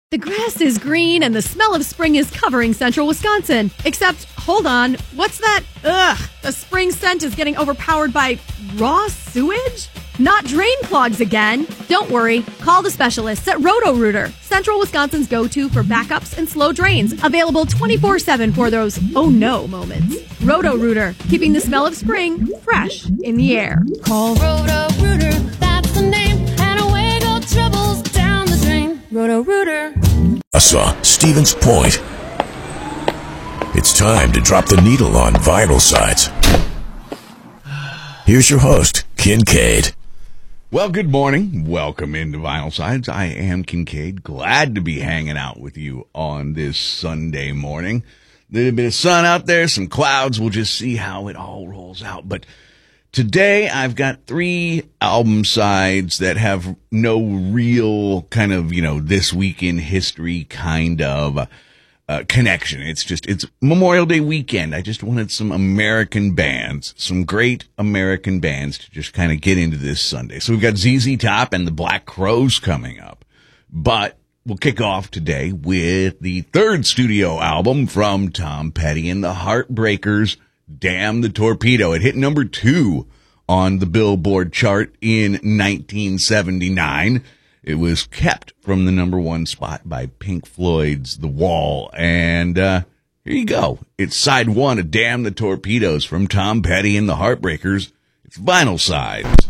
The grass is green and the smell of spring is covering central Wisconsin. Except, hold on, what's that? Ugh, the spring scent is getting overpowered by raw sewage? Not drain clogs again. Don't worry, call the specialists at Roto-Rooter, central Wisconsin's go-to for backups and slow drains. Available 24/7 for those oh no moments. Roto-Rooter, keeping the smell of spring fresh in the air. Call Roto-Rooter, that's the name, and away go troubles down the drain. Roto-Rooter. Stevens Point. It's time to drop the needle on vinyl sides. Here's your host, Kincaid. Well, good morning. Welcome into Vinyl Sides. I am Kincaid. Glad to be hanging out with you on this Sunday morning. A little bit of sun out there, some clouds. We'll just see how it all rolls out. But today I've got 3 album sides that have no real kind of, this week in history kind of connection. It's Memorial Day weekend. I just wanted some American bands, some great American bands to just kind of get into this Sunday. So we've got ZZ Top and the Black Crowes coming up. But we'll kick off today with the 3rd studio album from Tom Petty and the Heartbreakers, Damn the Torpedo. It hit number 2 on the Billboard chart in 1979. It was kept from the number 1 spot by Pink Floyd's The Wall. And here you go. It's side 1 of Damn the Torpedoes from Tom Petty and the Heartbreakers. It's Vinyl Sides.